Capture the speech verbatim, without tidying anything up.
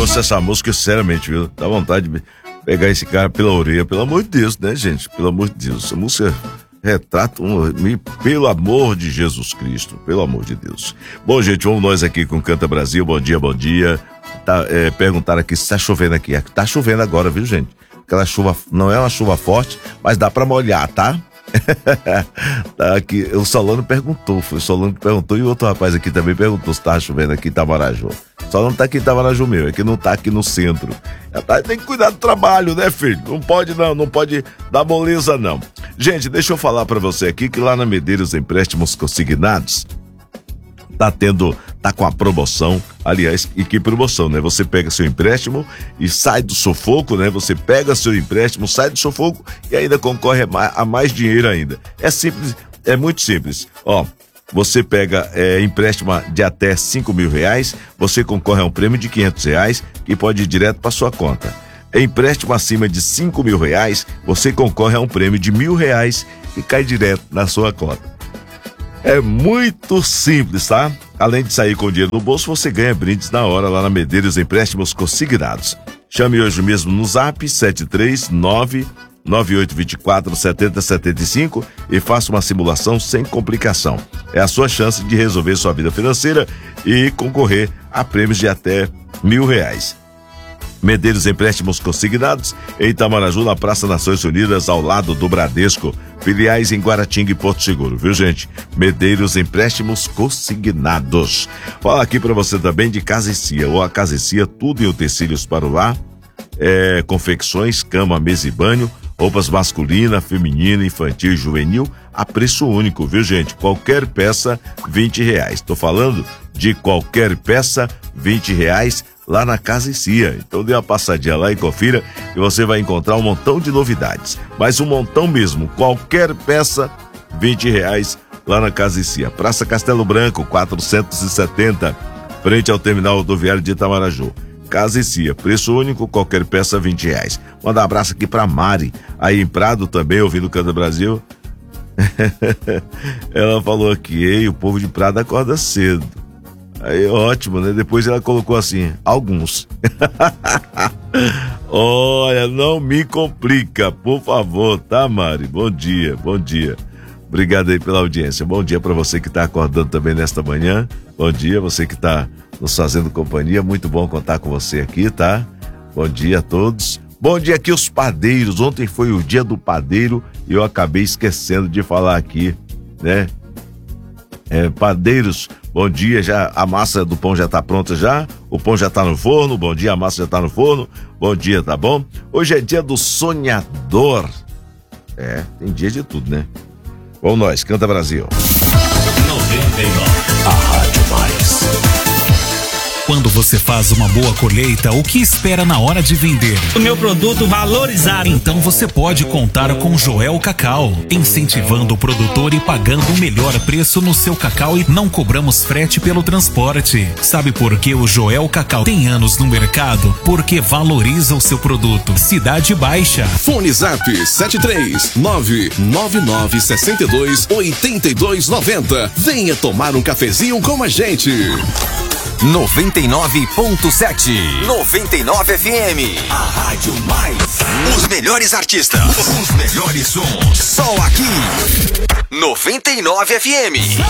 ouço essa música, sinceramente, viu? Dá vontade de pegar esse cara pela orelha, pelo amor de Deus, né, gente? Pelo amor de Deus. Essa música retrata um, pelo amor de Jesus Cristo, pelo amor de Deus. Bom, gente, vamos nós aqui com Canta Brasil. Bom dia, bom dia. Tá, é, perguntaram aqui se tá chovendo aqui. Tá chovendo agora, viu, gente? Aquela chuva, não é uma chuva forte, mas dá pra molhar, tá? Tá aqui, o Solano perguntou, foi o Solano que perguntou e o outro rapaz aqui também perguntou se tava chovendo aqui em Itamaraju. O Solano tá aqui em Itamaraju meu, é que não tá aqui no centro. Tá, tem que cuidar do trabalho, né, filho? Não pode não, não pode dar moleza não. Gente, deixa eu falar pra você aqui que lá na Medeiros Empréstimos Consignados tá tendo, tá com a promoção, aliás, e que promoção, né? Você pega seu empréstimo e sai do sufoco, né? Você pega seu empréstimo, sai do sufoco e ainda concorre a mais dinheiro ainda. É simples, é muito simples. Ó, você pega é, empréstimo de até cinco mil reais, você concorre a um prêmio de quinhentos reais que pode ir direto para sua conta. Empréstimo acima de cinco mil reais, você concorre a um prêmio de mil reais que cai direto na sua conta. É muito simples, tá? Além de sair com dinheiro no bolso, você ganha brindes na hora lá na Medeiros Empréstimos Consignados. Chame hoje mesmo no zap sete três nove, nove oito dois quatro, sete zero sete cinco e faça uma simulação sem complicação. É a sua chance de resolver sua vida financeira e concorrer a prêmios de até mil reais. Medeiros Empréstimos Consignados em Itamaraju, na Praça Nações Unidas, ao lado do Bradesco. Filiais em Guaratinga e Porto Seguro, viu, gente? Medeiros Empréstimos Consignados. Fala aqui pra você também de Casa e Cia, ou a Casa e Cia, tudo em utensílios para o lar, é, confecções, cama, mesa e banho, roupas masculina, feminina, infantil e juvenil, a preço único, viu, gente? Qualquer peça, vinte reais. Tô falando de qualquer peça, vinte reais, lá na Casa e Cia. Então dê uma passadinha lá e confira que você vai encontrar um montão de novidades. Mas um montão mesmo, qualquer peça, vinte reais lá na Casa e Cia. Praça Castelo Branco, quatrocentos e setenta, frente ao terminal rodoviário de Itamaraju. Casa e Cia, preço único, qualquer peça, vinte reais. Manda um abraço aqui pra Mari, aí em Prado também, ouvindo o Canta Brasil. Ela falou aqui, ei, o povo de Prado acorda cedo. Aí, ótimo, né? Depois ela colocou assim, alguns. Olha, não me complica, por favor, tá, Mari? Bom dia, bom dia. Obrigado aí pela audiência. Bom dia pra você que tá acordando também nesta manhã. Bom dia, você que tá nos fazendo companhia. Muito bom contar com você aqui, tá? Bom dia a todos. Bom dia aqui os padeiros. Ontem foi o dia do padeiro e eu acabei esquecendo de falar aqui, né? É, padeiros, bom dia, já a massa do pão já tá pronta já, o pão já tá no forno, bom dia, a massa já tá no forno, bom dia, tá bom? Hoje é dia do sonhador, é, tem dia de tudo, né? Vamos nós, Canta Brasil. noventa e nove, a Rádio Mais. Quando você faz uma boa colheita, o que espera na hora de vender? O meu produto valorizado. Então você pode contar com Joel Cacau, incentivando o produtor e pagando o melhor preço no seu cacau e não cobramos frete pelo transporte. Sabe por que o Joel Cacau tem anos no mercado? Porque valoriza o seu produto. Cidade Baixa. Fone Zap sete três nove nove nove seis dois oito dois nove zero. Venha tomar um cafezinho com a gente. noventa e nove ponto sete. noventa e nove F M. A Rádio Mais. Os melhores artistas. Os melhores sons. Só aqui. noventa e nove F M.